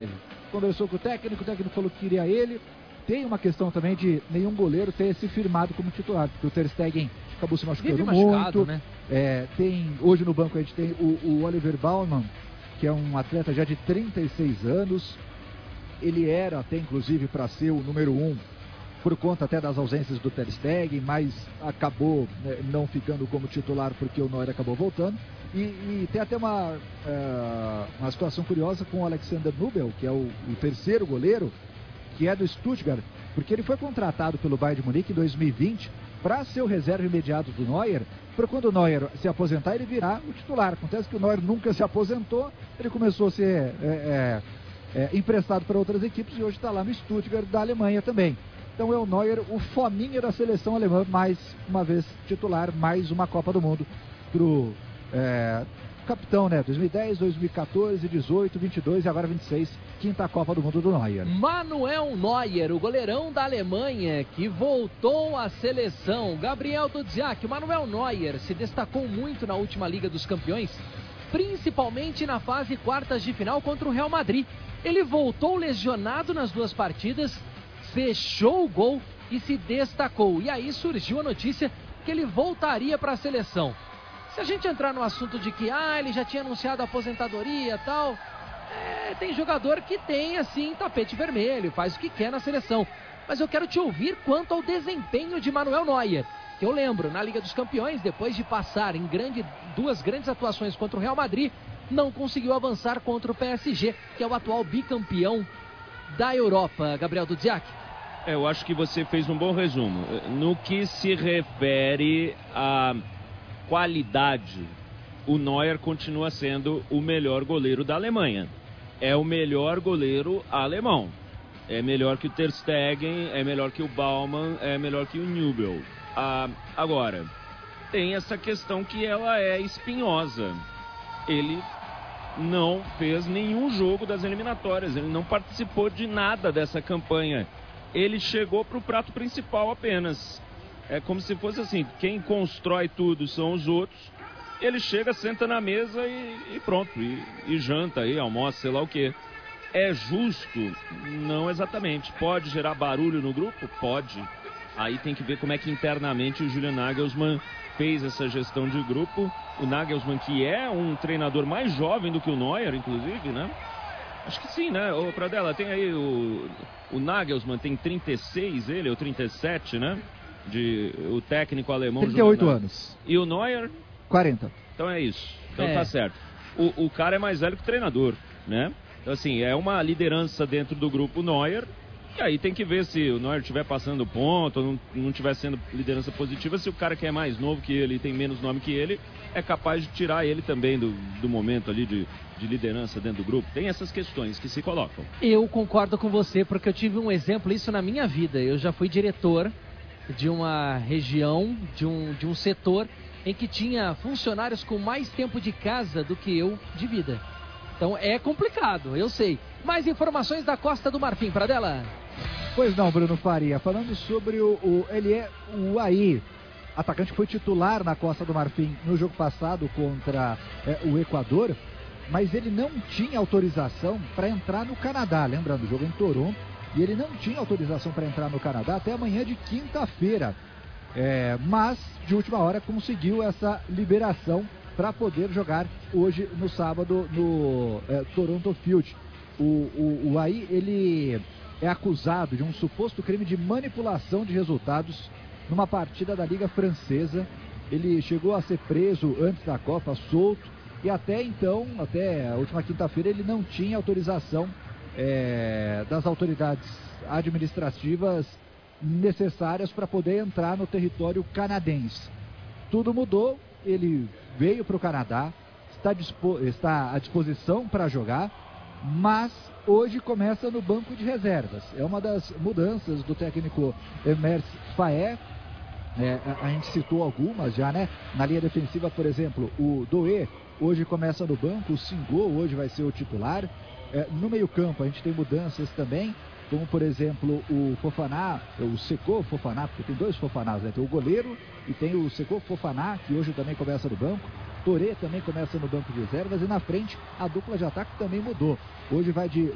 Conversou com o técnico falou que queria ele. Tem uma questão também de nenhum goleiro ter se firmado como titular, porque o Ter Stegen acabou se machucando muito. Né? Hoje no banco a gente tem o Oliver Baumann, que é um atleta já de 36 anos. Ele era até inclusive para ser o número 1, por conta até das ausências do Ter Stegen, mas acabou não ficando como titular porque o Neuer acabou voltando. E tem até uma situação curiosa com o Alexander Nubel, que é o terceiro goleiro, que é do Stuttgart, porque ele foi contratado pelo Bayern de Munique em 2020 para ser o reserva imediato do Neuer, para quando o Neuer se aposentar ele virar o titular. Acontece que o Neuer nunca se aposentou, ele começou a ser emprestado para outras equipes e hoje está lá no Stuttgart da Alemanha também. Então é o Neuer, o fominha da seleção alemã, mais uma vez titular, mais uma Copa do Mundo pro capitão, né? 2010, 2014, 18, 22 e agora 26, quinta Copa do Mundo do Neuer. Manuel Neuer, o goleirão da Alemanha, que voltou à seleção. Gabriel Dudziak, o Manuel Neuer se destacou muito na última Liga dos Campeões, principalmente na fase quartas de final contra o Real Madrid. Ele voltou lesionado nas duas partidas, fechou o gol e se destacou. E aí surgiu a notícia que ele voltaria para a seleção. Se a gente entrar no assunto de que ele já tinha anunciado a aposentadoria e tal, tem jogador que tem assim tapete vermelho, faz o que quer na seleção. Mas eu quero te ouvir quanto ao desempenho de Manuel Neuer, que eu lembro, na Liga dos Campeões, depois de passar em duas grandes atuações contra o Real Madrid, não conseguiu avançar contra o PSG, que é o atual bicampeão da Europa. Gabriel Dudziak. Eu acho que você fez um bom resumo. No que se refere a qualidade, o Neuer continua sendo o melhor goleiro da Alemanha. É o melhor goleiro alemão. É melhor que o Ter Stegen, é melhor que o Baumann, é melhor que o Nubel. Agora, tem essa questão que ela é espinhosa. Ele não fez nenhum jogo das eliminatórias, ele não participou de nada dessa campanha. Ele chegou para o prato principal apenas. É como se fosse assim, quem constrói tudo são os outros. Ele chega, senta na mesa e pronto, e janta aí, almoça, sei lá o quê. É justo? Não exatamente. Pode gerar barulho no grupo? Pode. Aí tem que ver como é que internamente o Julian Nagelsmann fez essa gestão de grupo. O Nagelsmann, que é um treinador mais jovem do que o Neuer, inclusive, né? Acho que sim, né? Ô, Pradella, tem aí o Nagelsmann, tem 36, ele, ou 37, né? O técnico alemão. 38 anos. E o Neuer? 40. Então é isso. Então tá certo. O cara é mais velho que o treinador, né? Então assim, é uma liderança dentro do grupo Neuer. E aí tem que ver se o Neuer estiver passando ponto, ou não estiver sendo liderança positiva, se o cara que é mais novo que ele, tem menos nome que ele, é capaz de tirar ele também do momento ali de liderança dentro do grupo. Tem essas questões que se colocam. Eu concordo com você, porque eu tive um exemplo disso na minha vida. Eu já fui diretor de uma região, de um setor em que tinha funcionários com mais tempo de casa do que eu de vida. Então é complicado, eu sei. Mais informações da Costa do Marfim, Pradella. Pois não, Bruno Faria. Falando sobre o Ahi, atacante que foi titular na Costa do Marfim no jogo passado contra o Equador, mas ele não tinha autorização para entrar no Canadá. Lembrando, o jogo é em Toronto, e ele não tinha autorização para entrar no Canadá até amanhã de quinta-feira. Mas, de última hora, conseguiu essa liberação para poder jogar hoje, no sábado, no Toronto Field. O Ahi, ele é acusado de um suposto crime de manipulação de resultados numa partida da Liga Francesa. Ele chegou a ser preso antes da Copa, solto, e até então, até a última quinta-feira, ele não tinha autorização das autoridades administrativas necessárias para poder entrar no território canadense. Tudo mudou, ele veio para o Canadá, está à disposição para jogar, mas hoje começa no banco de reservas. É uma das mudanças do técnico Emerse Faé. A gente citou algumas já, né? Na linha defensiva, por exemplo, o Doué hoje começa no banco, o Singo hoje vai ser o titular. No meio-campo a gente tem mudanças também, como por exemplo o Fofaná, o Seko Fofaná, porque tem dois Fofanás, né? Tem o goleiro e tem o Seko Fofaná, que hoje também começa no banco. Touré também começa no banco de reservas, e na frente a dupla de ataque também mudou. Hoje vai de